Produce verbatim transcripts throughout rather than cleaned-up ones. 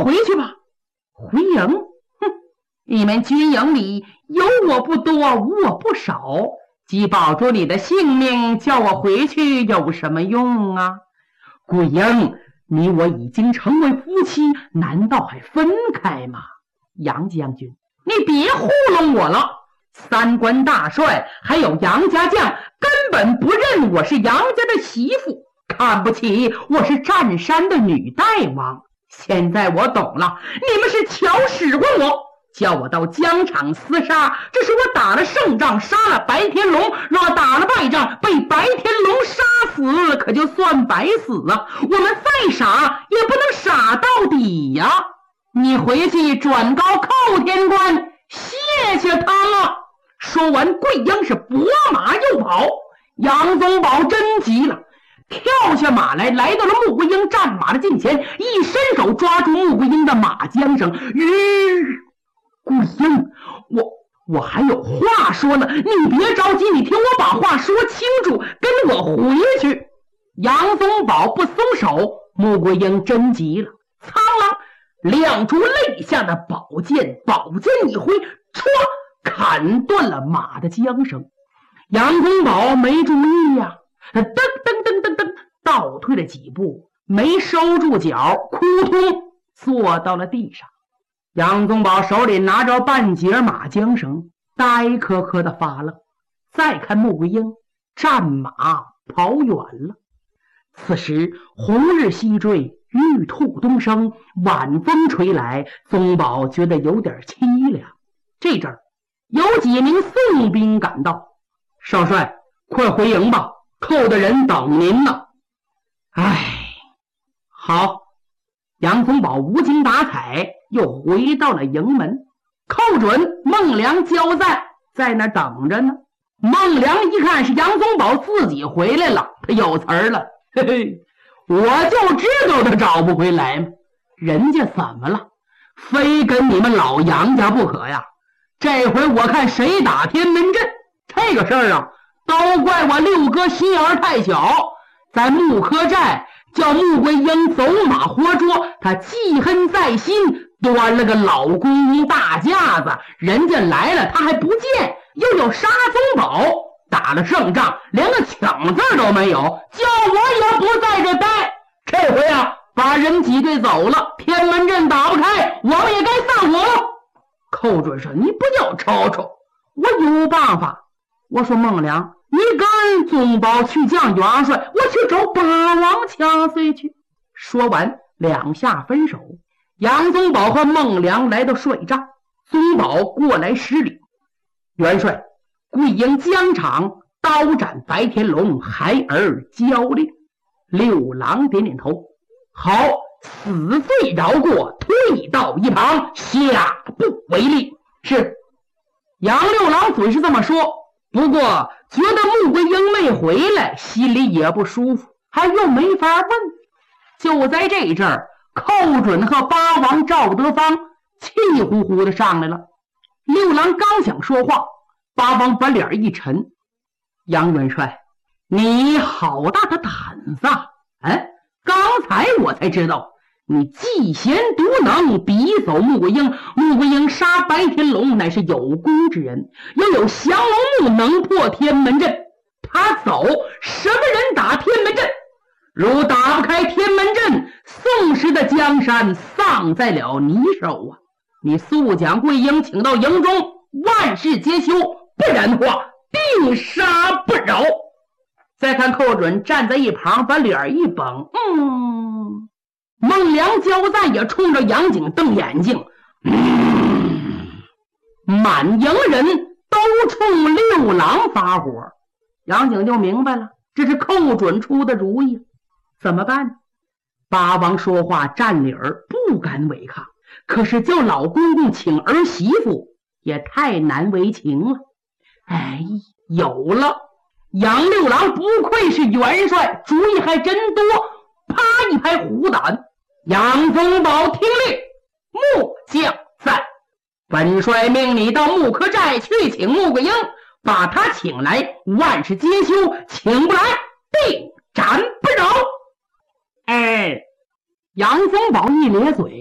回去吧。回营？哼，你们军营里有我不多，无我不少，既保住你的性命，叫我回去有什么用啊？桂英，你我已经成为夫妻，难道还分开吗？杨将军，你别糊弄我了。三关大帅还有杨家将根本不认我是杨家的媳妇，看不起我是占山的女大王。现在我懂了，你们是巧使唤我，叫我到疆场厮杀，这是我打了胜仗，杀了白天龙，若打了败仗，被白天龙杀死，可就算白死啊！我们再傻也不能傻到底呀！你回去转告寇天官，谢谢他了。说完，桂英是拨马又跑。杨宗保真急了，跳下马来，来到了穆桂英战马的近前，一伸手抓住穆桂英的马缰绳。吁，桂英，我我还有话说呢，你别着急，你听我把话说清楚，跟我回去。杨宗保不松手，穆桂英真急了，苍狼亮出肋下的宝剑，宝剑一挥，唰，砍断了马的缰绳。杨宗保没注意呀、啊，噔噔噔噔噔，倒退了几步，没收住脚，扑通坐到了地上。杨宗保手里拿着半截马缰绳，呆磕磕的发愣。再看穆桂英，战马跑远了。此时红日西坠，玉兔东升，晚风吹来，宗保觉得有点凄凉。这阵儿有几名宋兵赶到，少帅，快回营吧，寇的人等您呢。唉，好。杨宗保无精打采，又回到了营门。寇准、孟良交在在那等着呢。孟良一看是杨宗保自己回来了，他有词儿了，嘿嘿，我就知道他找不回来嘛。人家怎么了？非跟你们老杨家不可呀？这回我看谁打天门阵。这个事儿啊，都怪我六哥心眼太小，在木柯寨叫穆桂英走马活捉，他记恨在心，端了个老公公大架子，人家来了他还不见，又有杀宗保，打了胜仗连个抢字都没有，叫我也不在这待。这回啊，把人挤兑走了，天门阵打不开，我们也该散伙了。寇准说，你不要吵吵，我有办法。我说孟良，你跟宗保去降元帅，我去找八王掐碎去。说完，两下分手。杨宗保和孟良来到帅帐，宗保过来施礼。元帅，桂英疆场刀斩白天龙，孩儿交令。六郎点点头，好，死罪饶过，退到一旁，下不为例。是。杨六郎嘴是这么说，不过觉得穆桂英没回来，心里也不舒服，还又没法问。就在这阵儿，寇准和八王赵德芳气呼呼的上来了。六郎刚想说话，八王把脸一沉，杨元帅，你好大的胆子啊！哎，刚才我才知道你嫉贤独能，逼走穆桂英。穆桂英杀白天龙乃是有功之人，又有降龙木能破天门阵，他走，什么人打天门阵？如打不开天门阵，宋时的江山丧在了你手啊！你速将桂英请到营中，万事皆休，不然的话定杀不饶。再看寇准站在一旁，把脸一绷，嗯。孟良交在也冲着杨景瞪眼睛，嗯，满营人都冲六郎发火。杨景就明白了，这是寇准出的主意。怎么办？八王说话占理儿，不敢违抗，可是叫老公公请儿媳妇也太难为情了。哎，有了，杨六郎不愧是元帅，主意还真多。啪一拍虎胆，杨宗保听令，末将在。本帅命你到木柯寨去请穆桂英，把他请来，万事皆休，请不来定斩不饶。哎，杨宗保一咧嘴，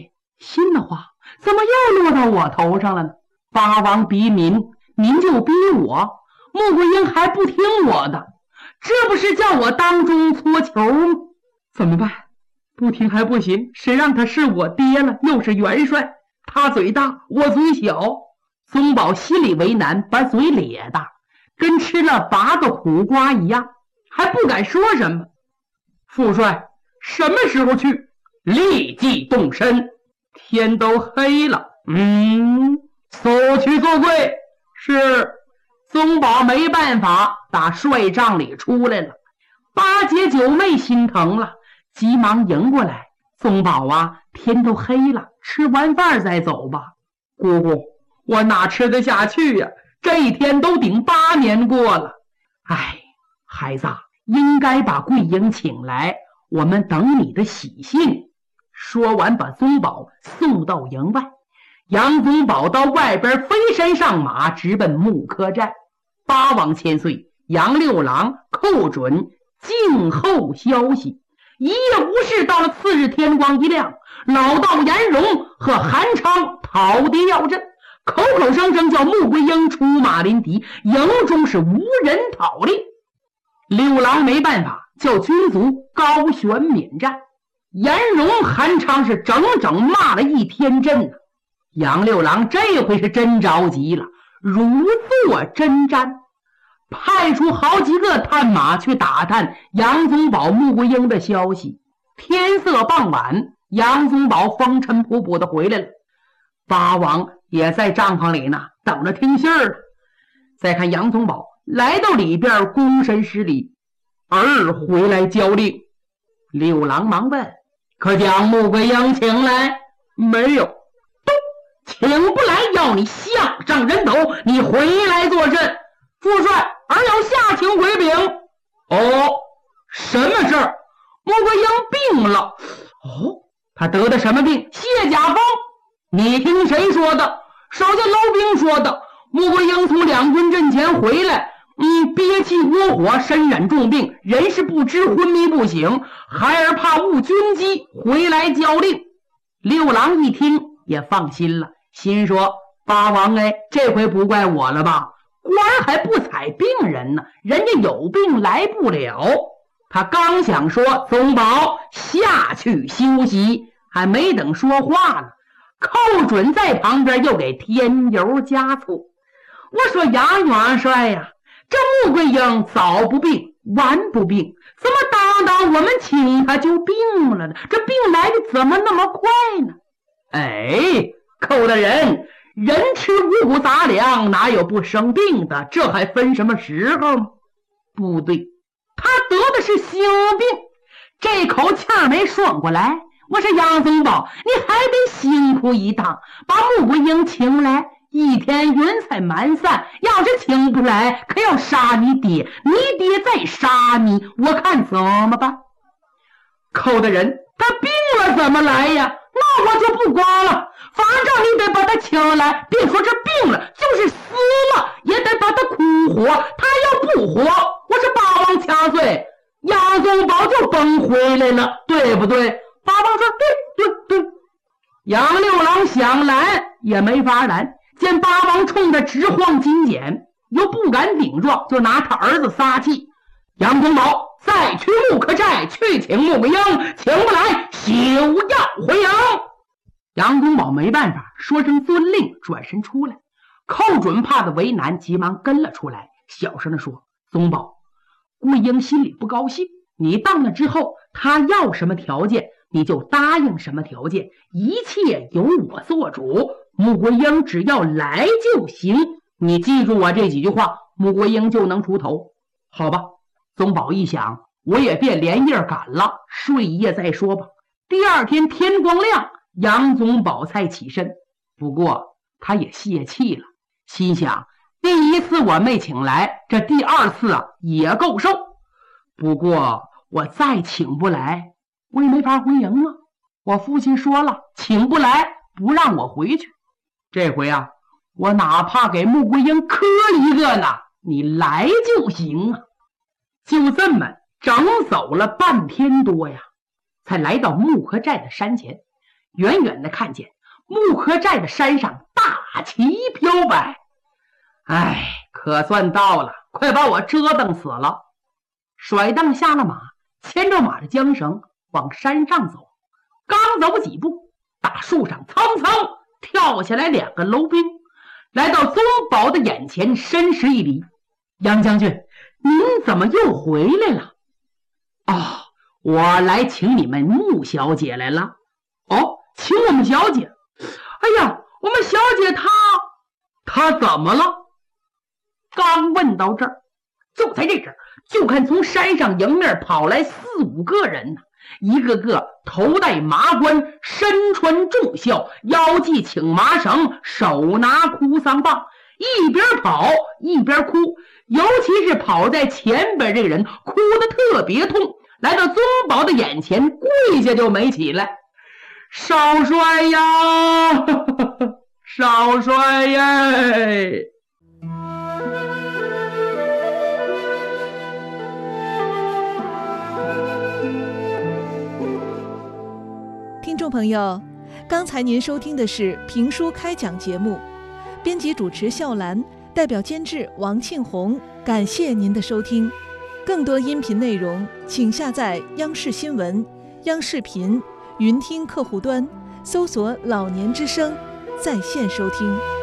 信的话，怎么又落到我头上了呢？八王逼民，您就逼我，穆桂英还不听我的，这不是叫我当中搓球吗？怎么办？不听还不行，谁让他是我爹了，又是元帅，他嘴大，我嘴小。宗保心里为难，把嘴咧大，跟吃了八个苦瓜一样，还不敢说什么。父帅，什么时候去？立即动身。天都黑了，嗯，速去做贵。是。宗保没办法，打帅帐里出来了。八姐九妹心疼了，急忙迎过来。宗保啊，天都黑了，吃完饭再走吧。姑姑，我哪吃得下去呀、啊？这一天都顶八年过了。哎，孩子，应该把桂英请来，我们等你的喜信。说完，把宗保送到营外。杨宗保到外边飞身上马，直奔木柯寨。八王千岁、杨六郎、寇准静候消息。一夜无事，到了次日天光一亮，老道颜荣和韩昌逃敌要阵，口口声声叫穆桂英出马临敌，营中是无人讨令。六郎没办法，叫军卒高悬免战。颜荣、韩昌是整整骂了一天阵。杨六郎这回是真着急了，如坐针毡，派出好几个探马去打探杨宗保、穆桂英的消息。天色傍晚，杨宗保风尘仆仆的回来了。八王也在帐篷里呢，等着听信儿。再看杨宗保来到里边，躬身施礼：“儿回来交令。”六郎忙问：“可将穆桂英请来？”“没有。”“都请不来，要你项上人头，你回来作甚？”“父帅，儿要下请回禀。”“哦，什么事儿？”“穆桂英病了。”“哦，他得的什么病？”“泄甲风。”“你听谁说的？”“少将楼兵说的。穆桂英从两军阵前回来，嗯，憋气窝火，身染重病，人是不知，昏迷不醒，孩儿怕误军机，回来交令。”六郎一听也放心了，心说：“八王哎，这回不怪我了吧？官还不采病人呢，人家有病来不了。”他刚想说：“宗保下去休息。”还没等说话呢，寇准在旁边又给添油加醋。我说：“杨元帅呀、啊，这穆桂英早不病晚不病，怎么当当我们请他就病了呢？这病来的怎么那么快呢？”“哎，寇大人，人吃五谷杂粮，哪有不生病的？这还分什么时候吗？”“不对，他得的是心病。”这口气儿没顺过来。我说：“杨宗保，你还得辛苦一趟，把穆桂英请来，一天云彩满散。要是请不来，可要杀你爹，你爹再杀你，我看怎么办？”“寇大人，他病了怎么来呀？”“那我就不管了，反正你得把他请来，别说这病了，就是死了也得把他苦活。他要不活，我是八王掐碎，杨宗保就甭回来了，对不对？”八王说：“对对对。”杨六郎想拦也没法拦，见八王冲着直晃金锏，又不敢顶撞，就拿他儿子撒气：“杨宗保，再去木柯寨去请穆桂英，请不来，休要回营。”杨宗保没办法，说声遵令，转身出来。寇准怕的为难，急忙跟了出来，小声的说：“宗保，桂英心里不高兴，你到那之后，他要什么条件，你就答应什么条件，一切由我做主。穆桂英只要来就行，你记住我这几句话，穆桂英就能出头。”“好吧。”宗保一想，我也便连夜赶了，睡一夜再说吧。第二天天光亮，杨宗保才起身，不过他也泄气了，心想：第一次我没请来，这第二次啊也够受。不过我再请不来，我也没法回营啊。我父亲说了，请不来不让我回去。这回啊，我哪怕给穆桂英磕一个呢，你来就行啊。就这么整走了半天多呀，才来到木柯寨的山前。 远远的看见木柯寨的山上大旗飘摆。哎，可算到了，快把我折腾死了。甩蹬下了马，牵着马的缰绳往山上走。刚走几步，大树上蹭蹭跳下来两个楼兵，来到宗保的眼前，深施一礼：“杨将军，您怎么又回来了？”“哦，我来请你们穆小姐来了。”“哦，请我们小姐？哎呀，我们小姐她她怎么了？”刚问到这儿，就在这阵，就看从山上迎面跑来四五个人呢，一个个头戴麻冠，身穿重孝，腰系请麻绳，手拿哭丧棒，一边跑一边哭。尤其是跑在前边这个人哭得特别痛，来到宗保的眼前跪下就没起来。“少帅呀，少帅呀！” 听众朋友，刚才您收听的是评书开讲节目，编辑主持笑兰，代表监制王庆红，感谢您的收听。更多音频内容，请下载央视新闻、央视频、云听客户端，搜索“老年之声”在线收听。